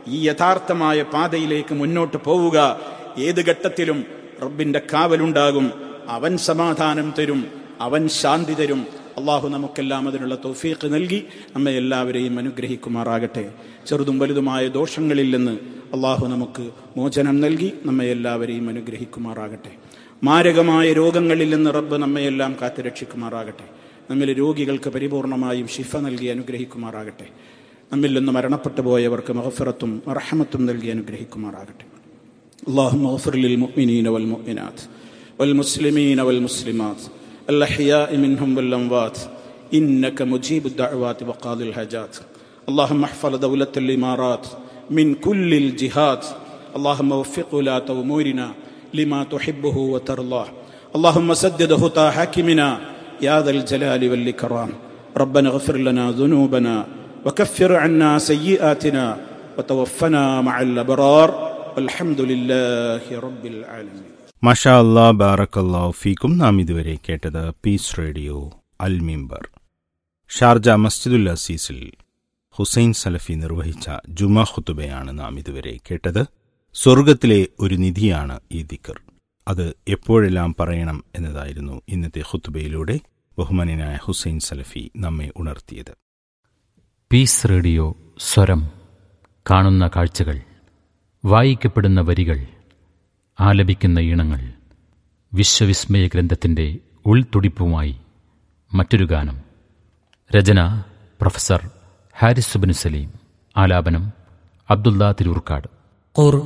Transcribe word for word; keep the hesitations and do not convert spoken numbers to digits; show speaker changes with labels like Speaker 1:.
Speaker 1: ഈ യഥാർത്ഥമായ പാതയിലേക്ക് മുന്നോട്ട് പോവുക. ഏത് ഘട്ടത്തിലും റബ്ബിന്റെ കാവലുണ്ടാകും. അവൻ സമാധാനം തരും, അവൻ ശാന്തി തരും. അള്ളാഹു നമുക്കെല്ലാം അതിനുള്ള തൗഫീഖ് നൽകി നമ്മെ എല്ലാവരെയും അനുഗ്രഹിക്കുമാറാകട്ടെ. ചെറുതും വലുതുമായ ദോഷങ്ങളിൽ നിന്ന് അള്ളാഹു നമുക്ക് മോചനം നൽകി നമ്മെ എല്ലാവരെയും അനുഗ്രഹിക്കുമാറാകട്ടെ. മാരകമായ രോഗങ്ങളിൽ നിന്ന് റബ്ബ് നമ്മയെല്ലാം കാത്തുരക്ഷിക്കുമാറാകട്ടെ. നമ്മിലെ രോഗികൾക്ക് പരിപൂർണമായും ശിഫ നൽകി അനുഗ്രഹിക്കുമാറാകട്ടെ. നമ്മിൽ നിന്ന് മരണപ്പെട്ടു പോയവർക്ക് മഗ്ഫിറത്തും റഹ്മത്തും നൽകി അനുഗ്രഹിക്കുമാറാകട്ടെ. اللهم اغفر للمؤمنين والمؤمنات والمسلمين والمسلمات الأحياء منهم والأموات إنك مجيب الدعوات وقاضي الحاجات. اللهم احفظ دولة الإمارات من كل الجهات. اللهم وفق ولاة أمورنا لما تحبه وترضاه. اللهم سدد خطى حاكمنا يا ذا الجلال والإكرام. ربنا اغفر لنا ذنوبنا وكفر عنا سيئاتنا وتوفنا مع الأبرار والحمد لله رب العالمين.
Speaker 2: മാഷാ അല്ലാ, ബാറക്കല്ലാഹു ഫീക്കും. നാം ഇതുവരെ കേട്ടത് പീസ് റേഡിയോ അൽ മിമ്പർ. ഷാർജ മസ്ജിദുൽ അസീസിൽ ഹുസൈൻ സലഫി നിർവഹിച്ച ജുമാ ഖുതുബയാണ് നാം ഇതുവരെ കേട്ടത്. സ്വർഗത്തിലെ ഒരു നിധിയാണ് ഈ ദിക്ർ, അത് എപ്പോഴെല്ലാം പറയണം എന്നതായിരുന്നു ഇന്നത്തെ ഖുതുബയിലൂടെ ബഹുമാന്യനായ ഹുസൈൻ സലഫി നമ്മെ ഉണർത്തിയത്.
Speaker 3: പീസ് റേഡിയോ സ്വരം, കാണുന്ന കാഴ്ചകൾ, വായിക്കപ്പെടുന്ന വരികൾ, ആലപിക്കുന്ന ഈണങ്ങൾ, വിശ്വവിസ്മയ ഗ്രന്ഥത്തിൻ്റെ ഉൾത്തുടിപ്പുമായി മറ്റൊരു ഗാനം. രചന പ്രൊഫസർ ഹാരിസ് സുബ്നു സലീം. ആലാപനം അബ്ദുള്ള തിരൂർക്കാട്.